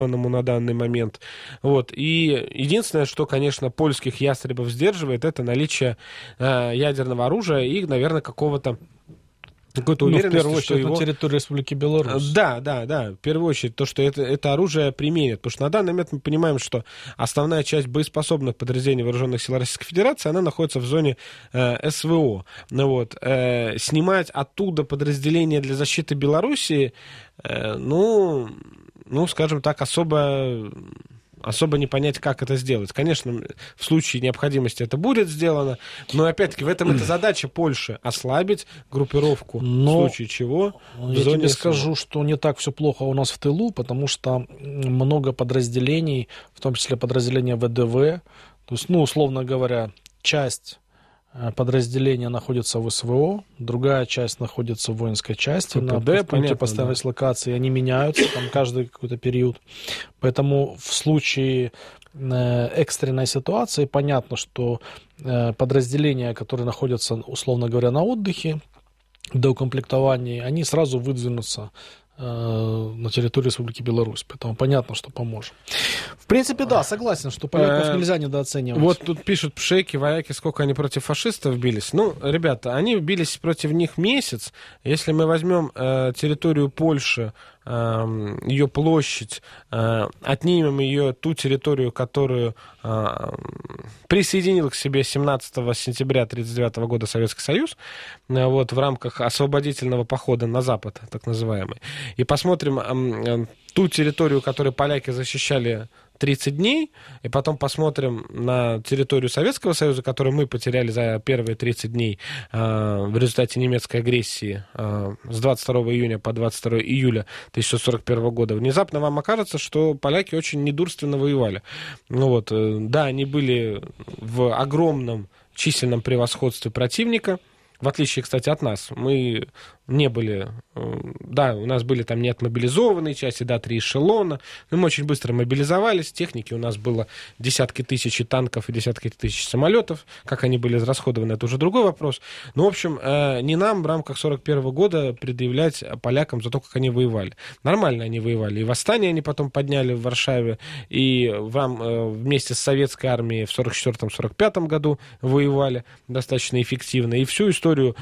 на данный момент. Вот. И единственное, что, конечно, польских ястребов сдерживает, это наличие ядерного оружия и, наверное, какой-то уверенности, в первую очередь, что его... на территории Республики Беларусь. Да, в первую очередь, то, что это оружие применят. Потому что на данный момент мы понимаем, что основная часть боеспособных подразделений Вооруженных сил Российской Федерации, она находится в зоне СВО. Вот. Снимать оттуда подразделения для защиты Белоруссии, скажем так, особо не понять, как это сделать. Конечно, в случае необходимости это будет сделано, но, опять-таки, в этом это задача Польши — ослабить группировку, в случае чего в я зоне тебе СВО. скажу, что не так все плохо у нас в тылу, потому что много подразделений, в том числе подразделения ВДВ, то есть, условно говоря, часть подразделения находится в СВО, другая часть находится в воинской части, на пункте постоянной дислокации. Они меняются там каждый какой-то период. Поэтому в случае экстренной ситуации понятно, что подразделения, которые находятся, условно говоря, на отдыхе, до укомплектования, они сразу выдвинутся на территории Республики Беларусь. Поэтому понятно, что поможем. В принципе, да, согласен, что поляков нельзя недооценивать. Вот тут пишут пшеки, вояки, сколько они против фашистов бились. Ребята, они бились против них месяц. Если мы возьмем территорию Польши, ее площадь, отнимем ее ту территорию, которую присоединил к себе 17 сентября 1939 года Советский Союз, в рамках освободительного похода на Запад, так называемый, и посмотрим ту территорию, которую поляки защищали 30 дней, и потом посмотрим на территорию Советского Союза, которую мы потеряли за первые 30 дней в результате немецкой агрессии с 22 июня по 22 июля 1941 года. Внезапно вам окажется, что поляки очень недурственно воевали. Да, они были в огромном численном превосходстве противника, в отличие, кстати, от нас. Мы не были... Да, у нас были там неотмобилизованные части, 3 эшелона. Но мы очень быстро мобилизовались. Техники у нас было десятки тысяч танков и десятки тысяч самолетов. Как они были израсходованы, это уже другой вопрос. Но, в общем, не нам в рамках 1941 года предъявлять полякам за то, как они воевали. Нормально они воевали. И восстание они потом подняли в Варшаве, и вместе с советской армией в 1944-1945 году воевали достаточно эффективно. И всю историю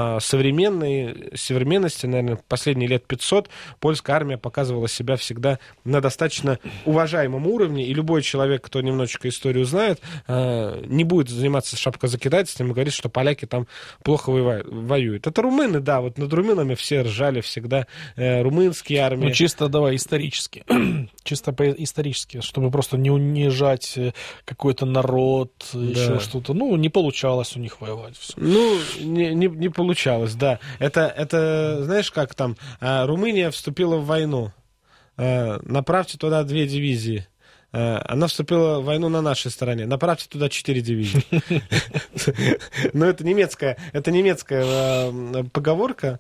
современности, наверное, последние лет 500 польская армия показывала себя всегда на достаточно уважаемом уровне, и любой человек, кто немножечко историю знает, не будет заниматься шапкозакидательством и говорить, что поляки там плохо воюют. Это румыны, да, вот над румынами все ржали всегда, румынские армии. Чисто давай исторически, исторически, чтобы просто не унижать какой-то народ, еще что-то. Не получалось у них воевать. Все. Не получалось, да. Это, знаешь, как там, Румыния вступила в войну. Направьте туда 2 дивизии. Она вступила в войну на нашей стороне. Направьте туда 4 дивизии. Но это немецкая поговорка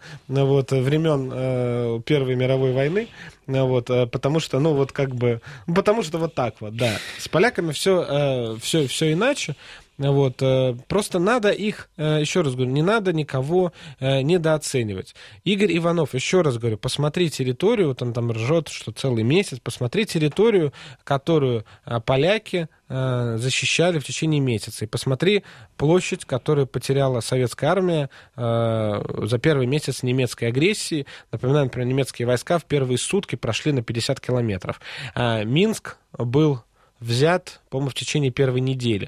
времен Первой мировой войны. Потому что, потому что вот так вот, да. С поляками все иначе. Просто надо их, еще раз говорю, не надо никого недооценивать. Игорь Иванов, еще раз говорю, посмотри территорию, вот он там ржет, что целый месяц, посмотри территорию, которую поляки защищали в течение месяца. И посмотри площадь, которую потеряла советская армия за первый месяц немецкой агрессии. Напоминаю, например, немецкие войска в первые сутки прошли на 50 километров. Минск был взят, по-моему, в течение первой недели.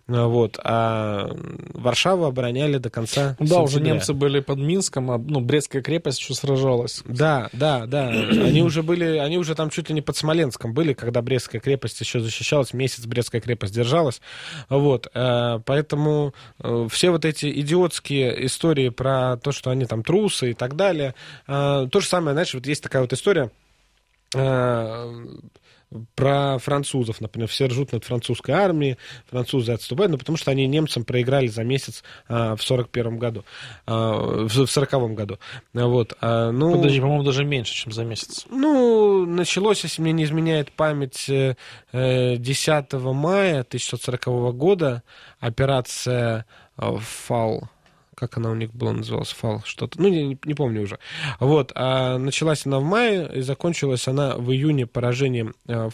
А Варшаву обороняли до конца сентября. Уже немцы были под Минском, Брестская крепость еще сражалась. Да. Они уже там чуть ли не под Смоленском были, когда Брестская крепость еще защищалась, месяц Брестская крепость держалась. Поэтому все вот эти идиотские истории про то, что они там трусы и так далее. То же самое, знаешь, вот есть такая вот история про французов, например, все ржут над французской армией, французы отступают, потому что они немцам проиграли за месяц в 41 году, в 40-м году. Подожди, по-моему, даже меньше, чем за месяц. Началось, если мне не изменяет память, 10 мая 1940 года операция «Фал». как она у них была, называлась, фал, что-то, ну, не помню уже. Вот, а началась она в мае, и закончилась она в июне поражением в